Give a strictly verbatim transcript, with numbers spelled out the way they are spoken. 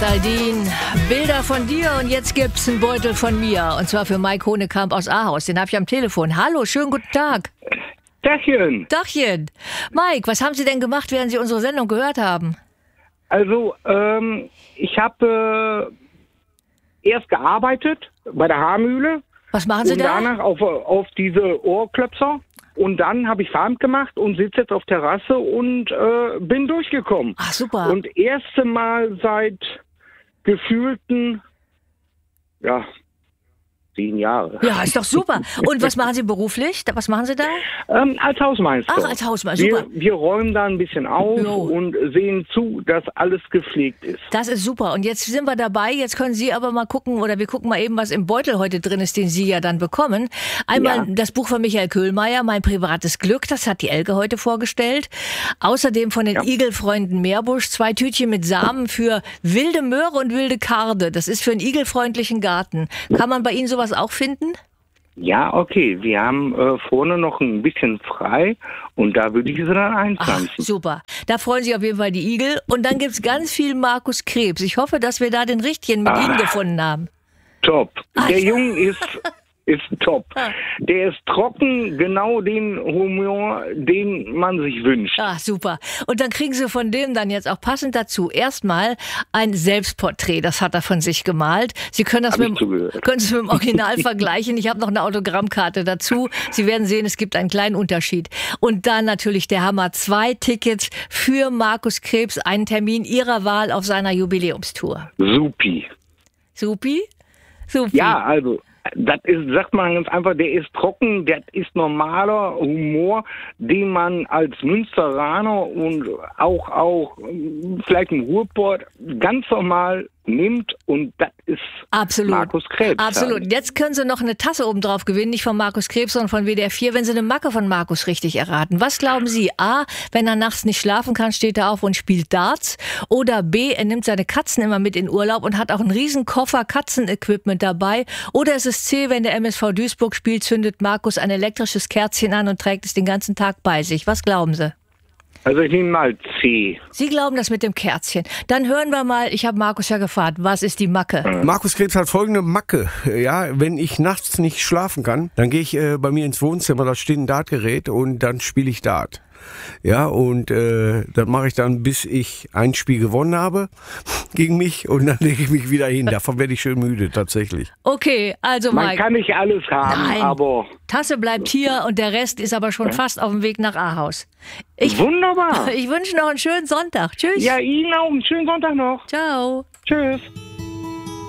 Saldin, Bilder von dir und jetzt gibt's einen Beutel von mir. Und zwar für Mike Honekamp aus Ahaus. Den habe ich am Telefon. Hallo, schönen guten Tag. Dachchen. Dachchen. Mike, was haben Sie denn gemacht, während Sie unsere Sendung gehört haben? Also, ähm, ich habe äh, erst gearbeitet bei der Haarmühle. Was machen Sie und da? Und danach auf, auf diese Ohrklöpser. Und dann habe ich Feierabend gemacht und sitze jetzt auf Terrasse und äh, bin durchgekommen. Ach, super. Und erste Mal seit gefühlten, ja, zehn Jahre. Ja, ist doch super. Und was machen Sie beruflich? Was machen Sie da? Ähm, als Hausmeister. Ach, als Hausmeister, super. Wir, wir räumen da ein bisschen auf Jo. und sehen zu, dass alles gepflegt ist. Das ist super. Und jetzt sind wir dabei. Jetzt können Sie aber mal gucken, oder wir gucken mal eben, was im Beutel heute drin ist, den Sie ja dann bekommen. Einmal Ja. das Buch von Michael Köhlmeier, Mein privates Glück. Das hat die Elke heute vorgestellt. Außerdem von den Ja. Igelfreunden Meerbusch zwei Tütchen mit Samen für wilde Möhre und wilde Karde. Das ist für einen igelfreundlichen Garten. Kann man bei Ihnen sowas auch finden? Ja, okay. Wir haben äh, vorne noch ein bisschen frei und da würde ich sie dann Ach, einpflanzen. super. Da freuen sich auf jeden Fall die Igel. Und dann gibt's ganz viel Markus Krebs. Ich hoffe, dass wir da den richtigen mit Ah. Ihnen gefunden haben. Top. Ah, Der ja. Junge ist, ist top. Ah. Der ist trocken, genau den Humor, den man sich wünscht. Ah, super. Und dann kriegen Sie von dem dann jetzt auch passend dazu erstmal ein Selbstporträt. Das hat er von sich gemalt. Sie können das Hab mit, ich dem- zugehört. können es mit dem Original vergleichen. Ich habe noch eine Autogrammkarte dazu. Sie werden sehen, es gibt einen kleinen Unterschied. Und dann natürlich der Hammer. Zwei Tickets für Markus Krebs, einen Termin Ihrer Wahl auf seiner Jubiläumstour. Supi. Supi? Supi. Ja, also, das ist, sagt man ganz einfach, der ist trocken, das ist normaler Humor, den man als Münsteraner und auch, auch ähm, vielleicht im Ruhrport ganz normal nimmt und das ist Absolut. Markus Krebs. Absolut. Halt. Jetzt können Sie noch eine Tasse oben drauf gewinnen, nicht von Markus Krebs, sondern von W D R vier, wenn Sie eine Macke von Markus richtig erraten. Was glauben Sie? A, wenn er nachts nicht schlafen kann, steht er auf und spielt Darts. Oder B, er nimmt seine Katzen immer mit in Urlaub und hat auch einen riesen Koffer Katzenequipment dabei. Oder ist es C, wenn der M S V Duisburg spielt, zündet Markus ein elektrisches Kerzchen an und trägt es den ganzen Tag bei sich. Was glauben Sie? Also ich nehme mal C. Sie glauben das mit dem Kerzchen. Dann hören wir mal, ich habe Markus ja gefragt, was ist die Macke? Markus Krebs hat folgende Macke. Ja, wenn ich nachts nicht schlafen kann, dann gehe ich äh, bei mir ins Wohnzimmer, da steht ein Dartgerät und dann spiele ich Dart. Ja, und äh, das mache ich dann, bis ich ein Spiel gewonnen habe gegen mich und dann lege ich mich wieder hin. Davon werde ich schön müde, tatsächlich. Okay, also Man Mike. kann nicht alles haben, Nein. aber Tasse bleibt hier und der Rest ist aber schon fast auf dem Weg nach Ahaus. Ich, wunderbar. ich wünsche noch einen schönen Sonntag. Tschüss. Ja, Ihnen auch einen schönen Sonntag noch. Ciao. Tschüss.